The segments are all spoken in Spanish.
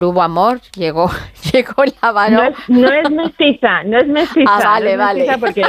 Hubo amor, llegó el Ávaro. No es mestiza. Vale, no es mestiza porque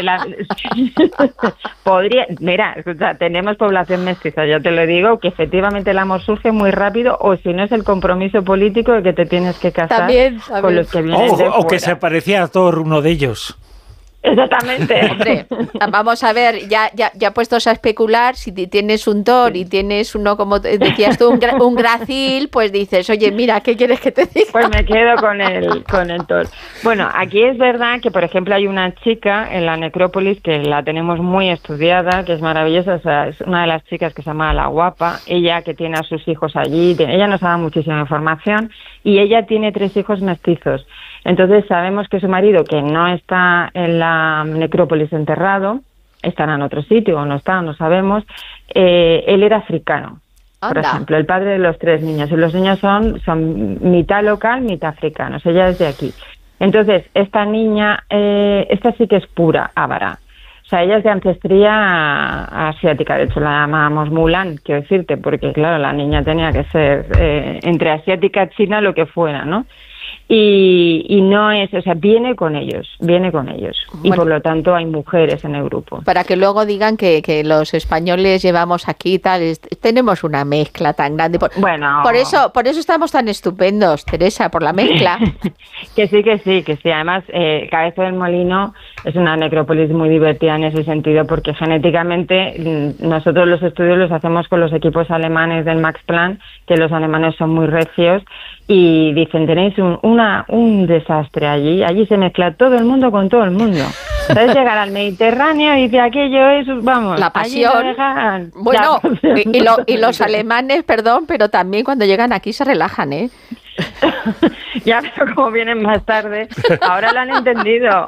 podría, mira, escucha, tenemos población mestiza, yo te lo digo, que efectivamente el amor surge muy rápido, o si no es el compromiso político de que te tienes que casar también. Con los que vienen de fuera. O que se parecía a Thor, uno de ellos. Exactamente. Hombre, vamos a ver, ya puestos a especular, si tienes un Thor y tienes uno, como decías tú, un Gracil, pues dices, oye, mira, ¿qué quieres que te diga? Pues me quedo con el Thor. Bueno, aquí es verdad que, por ejemplo, hay una chica en la necrópolis que la tenemos muy estudiada, que es maravillosa, o sea, es una de las chicas que se llama La Guapa, ella que tiene a sus hijos allí, ella nos ha dado muchísima información, y ella tiene 3 hijos mestizos. Entonces sabemos que su marido, que no está en la necrópolis enterrado, estará en otro sitio o no está, no sabemos, él era africano. Por ejemplo, el padre de los 3 niños. Y los niños son mitad local, mitad africanos. Ella es de aquí. Entonces, esta niña, esta sí que es pura ávara. O sea, ella es de ancestría asiática. De hecho, la llamábamos Mulan, quiero decirte, porque, claro, la niña tenía que ser entre asiática y china, lo que fuera, ¿no? Y no es, o sea, viene con ellos. Y por lo tanto hay mujeres en el grupo. Para que luego digan que los españoles llevamos aquí tal, tenemos una mezcla tan grande. Por eso estamos tan estupendos, Teresa, por la mezcla. Que sí. Además, Cabeza del Molino es una necrópolis muy divertida en ese sentido, porque genéticamente nosotros los estudios los hacemos con los equipos alemanes del Max Planck, que los alemanes son muy recios, y dicen, tenéis un desastre allí se mezcla todo el mundo con todo el mundo. Entonces llegar al Mediterráneo y de aquello es, vamos, la pasión. Bueno, y los alemanes, perdón, pero también cuando llegan aquí se relajan, ¿eh? Ya veo cómo vienen más tarde. Ahora lo han entendido.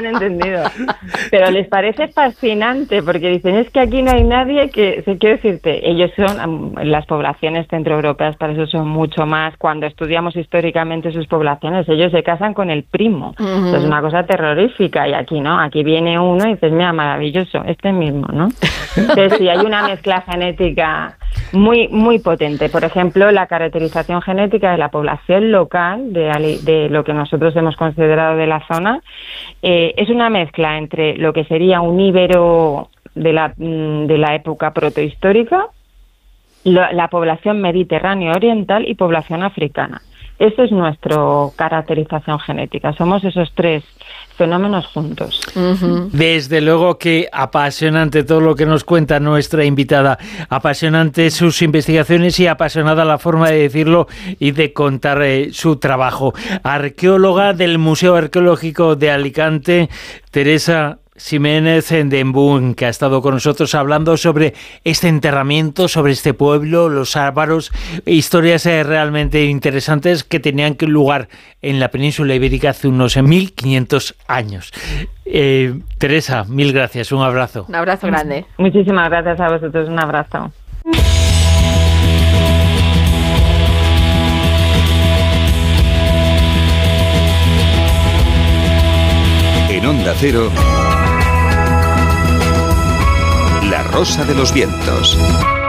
Pero les parece fascinante porque dicen, es que aquí no hay nadie que... Quiero decirte, ellos son, las poblaciones centroeuropeas, para eso son mucho más. Cuando estudiamos históricamente sus poblaciones, ellos se casan con el primo. Uh-huh. Es una cosa terrorífica. Y aquí no, aquí viene uno y dices, mira, maravilloso, este mismo, ¿no? Entonces sí, hay una mezcla genética muy, muy potente. Por ejemplo, la caracterización genética de la población local, de lo que nosotros hemos considerado de la zona, es una mezcla entre lo que sería un íbero de la época protohistórica, la población mediterránea oriental y población africana. Eso es nuestra caracterización genética. Somos esos 3 fenómenos juntos. Uh-huh. Desde luego que apasionante todo lo que nos cuenta nuestra invitada, apasionante sus investigaciones y apasionada la forma de decirlo y de contar su trabajo. Arqueóloga del Museo Arqueológico de Alicante, Teresa Ximénez de Embún, que ha estado con nosotros hablando sobre este enterramiento, sobre este pueblo, los ávaros, historias realmente interesantes que tenían lugar en la península ibérica hace unos 1500 años. Teresa, mil gracias, un abrazo. Un abrazo grande. Muchísimas gracias a vosotros, un abrazo. En Onda Cero, La Rosa de los Vientos.